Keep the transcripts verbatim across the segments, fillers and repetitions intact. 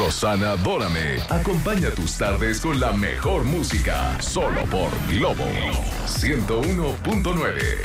Rosana Dórame acompaña tus tardes con la mejor música, solo por Globo ciento uno punto nueve.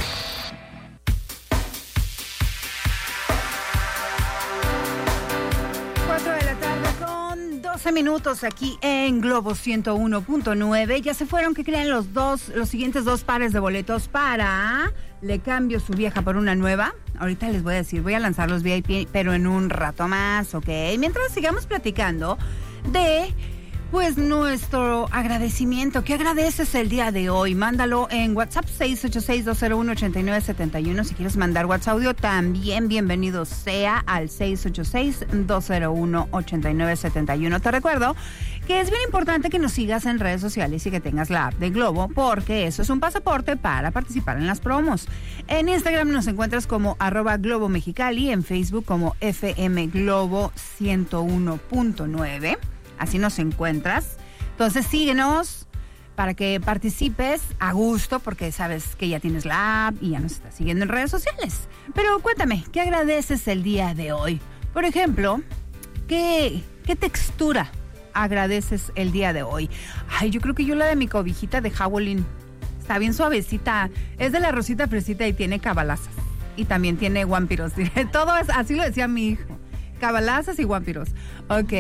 cuatro de la tarde con doce minutos aquí en Globo ciento uno punto nueve. Ya se fueron, ¿qué creen? Los dos, los siguientes dos pares de boletos para Le Cambio Su Vieja por Una Nueva. Ahorita les voy a decir, voy a lanzar los V I P, pero en un rato más, ¿ok? Mientras sigamos platicando de, pues, nuestro agradecimiento. ¿Qué agradeces el día de hoy? Mándalo en WhatsApp seis ocho seis, dos cero uno, ocho nueve siete uno. Si quieres mandar WhatsApp audio, también bienvenido sea al seis ocho seis, dos cero uno, ocho nueve siete uno. Te recuerdo que es bien importante que nos sigas en redes sociales y que tengas la app de Globo, porque eso es un pasaporte para participar en las promos. En Instagram nos encuentras como arroba Globo Mexicali, en Facebook como F M Globo ciento uno punto nueve. Así nos encuentras. Entonces síguenos para que participes a gusto, porque sabes que ya tienes la app y ya nos estás siguiendo en redes sociales. Pero cuéntame, ¿qué agradeces el día de hoy? Por ejemplo, ¿qué, qué textura agradeces el día de hoy? Ay, yo creo que yo la de mi cobijita de Howlin. Está bien suavecita. Es de la Rosita Fresita y tiene cabalazas. Y también tiene guampiros. Todo es, así lo decía mi hijo. Cabalazas y guampiros. Ok.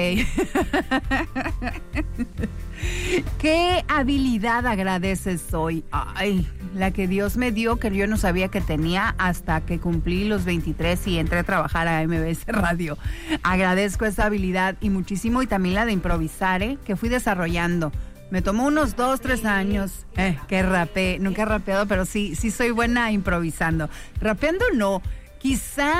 ¿Qué habilidad agradeces hoy? Ay, la que Dios me dio, que yo no sabía que tenía hasta que cumplí los veintitrés y entré a trabajar a M B S Radio. Agradezco esa habilidad y muchísimo, y también la de improvisar, ¿eh? Que fui desarrollando. Me tomó unos dos, tres años eh, que rapeé. Nunca he rapeado, pero sí, sí soy buena improvisando. Rapeando no, quizá...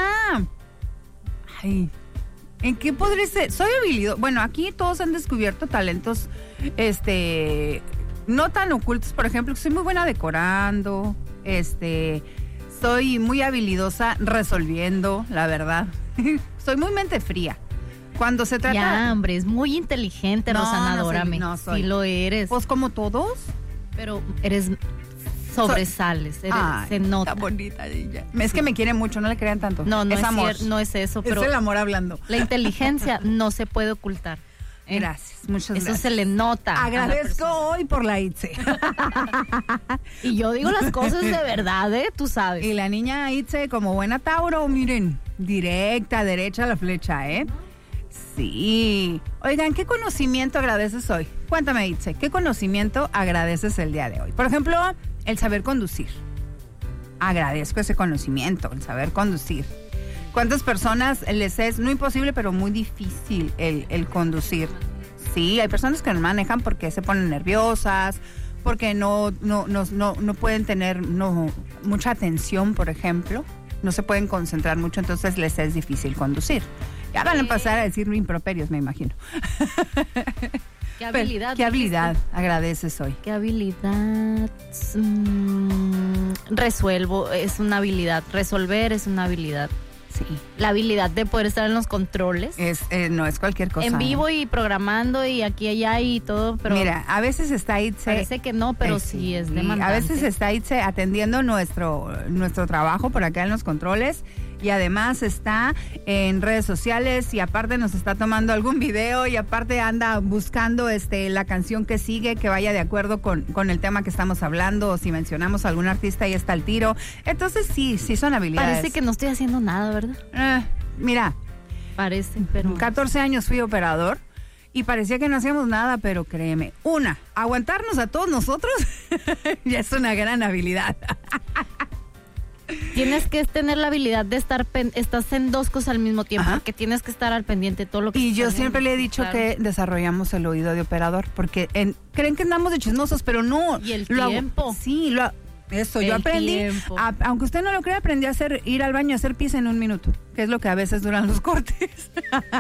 Ay, ¿en qué podría ser? Soy habilidoso. Bueno, aquí todos han descubierto talentos, este, no tan ocultos. Por ejemplo, soy muy buena decorando, este, soy muy habilidosa resolviendo, la verdad. Soy muy mente fría. Cuando se trata... Ya, hombre, es muy inteligente, no, Rosana, no adórame. Soy, no soy. Sí lo eres. Pues como todos. Pero eres... sobresales, eres, Ay, se nota. Está bonita ella. Es que me quiere mucho, no le crean tanto. No, no es, es, amor. Cier, no es eso, pero... Es el amor hablando. La inteligencia no se puede ocultar. ¿eh? Gracias, muchas eso gracias. se le nota. Agradezco hoy por la Itze. Y yo digo las cosas de verdad, ¿eh? Tú sabes. Y la niña Itze, como buena Tauro, miren, directa, derecha a la flecha, ¿eh? Sí. Oigan, ¿qué conocimiento agradeces hoy? Cuéntame, Itze, ¿qué conocimiento agradeces el día de hoy? Por ejemplo, el saber conducir. Agradezco ese conocimiento, el saber conducir. ¿Cuántas personas les es, no imposible, pero muy difícil el, el conducir? Sí, hay personas que no manejan porque se ponen nerviosas, porque no, no, no, no, no pueden tener no, mucha atención, por ejemplo. No se pueden concentrar mucho, entonces les es difícil conducir. Ya van a pasar a decir improperios, me imagino. ¿Qué habilidad? ¿Qué habilidad agradeces hoy? ¿Qué habilidad? Mm, resuelvo, es una habilidad. Resolver es una habilidad. Sí. La habilidad de poder estar en los controles. Es, eh, no es cualquier cosa. En vivo y programando y aquí, allá y todo, pero... Mira, a veces está Itze... Parece que no, pero eh, sí, sí es demandante. A veces está Itze atendiendo nuestro, nuestro trabajo por acá en los controles, y además está en redes sociales, y aparte nos está tomando algún video, y aparte anda buscando este la canción que sigue, que vaya de acuerdo con, con el tema que estamos hablando, o si mencionamos a algún artista y está al tiro. Entonces sí, sí son habilidades. Parece que no estoy haciendo nada, ¿verdad? Eh, mira. Parece, pero... catorce años fui operador y parecía que no hacíamos nada, pero créeme, una, aguantarnos a todos nosotros ya es una gran habilidad. Tienes que tener la habilidad de estar, pen, estás en dos cosas al mismo tiempo, Ajá. porque tienes que estar al pendiente de todo lo que... Y yo viendo, siempre le he dicho claro. que desarrollamos el oído de operador, porque en, creen que andamos de chismosos, pero no. Y el lo tiempo. Hago, sí, lo Eso, el yo aprendí, a, aunque usted no lo crea, aprendí a hacer, ir al baño a hacer pis en un minuto, que es lo que a veces duran los cortes.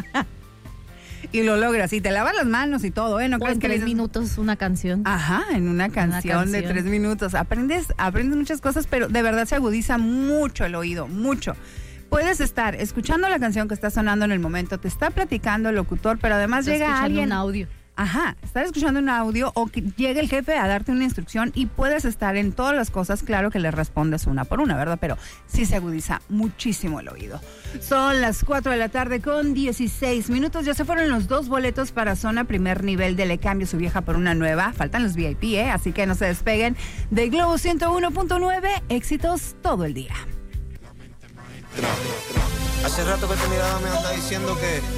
Y lo logras, y te lavas las manos y todo, ¿eh? No o crees en que tres les... minutos una canción. Ajá, en una canción, una canción de tres minutos. Aprendes, aprendes muchas cosas, pero de verdad se agudiza mucho el oído, mucho. Puedes estar escuchando la canción que está sonando en el momento, te está platicando el locutor, pero además Estoy llega alguien... un audio. Ajá, estar escuchando un audio o que llegue el jefe a darte una instrucción y puedes estar en todas las cosas, claro que le respondes una por una, ¿verdad? Pero sí se agudiza muchísimo el oído. Son las cuatro de la tarde con dieciséis minutos, ya se fueron los dos boletos para zona primer nivel de Le Cambio Su Vieja por una Nueva, faltan los V I P, ¿eh? Así que no se despeguen de Globo ciento uno punto nueve, éxitos todo el día. Hace rato que tu mirada me anda diciendo que